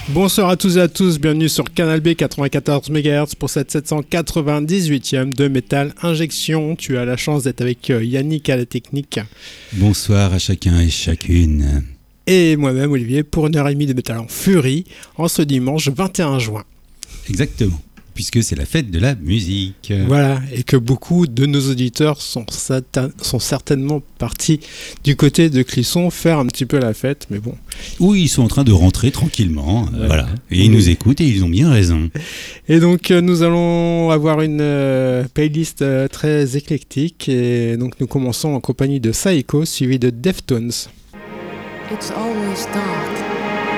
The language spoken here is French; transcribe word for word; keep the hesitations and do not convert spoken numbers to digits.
Bonsoir à tous et à tous, bienvenue sur Canal B quatre-vingt-quatorze mégahertz pour cette sept cent quatre-vingt-dix-huitième de Métal Injection. Tu as la chance d'être avec Yannick à la technique. Bonsoir à chacun et chacune. Et moi-même Olivier pour une heure et demie de Métal en Furie en ce dimanche vingt et un juin. Exactement, puisque c'est la fête de la musique. Voilà, et que beaucoup de nos auditeurs sont, satan- sont certainement partis du côté de Clisson faire un petit peu la fête, mais bon. Oui, ils sont en train de rentrer tranquillement, Ouais. voilà. Et ils nous écoutent et ils ont bien raison. Et donc euh, nous allons avoir une euh, playlist euh, très éclectique, et donc nous commençons en compagnie de Saiko, suivi de Deftones. It's always dark